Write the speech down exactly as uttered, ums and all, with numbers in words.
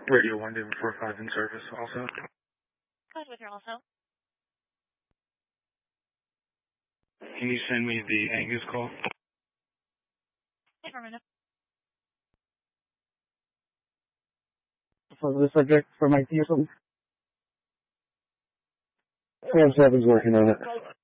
Radio one, David four five in service also. Code with your also. Can you send me the Angus call? Affirmative. For the subject from I T or something? Sam Seven's working on it.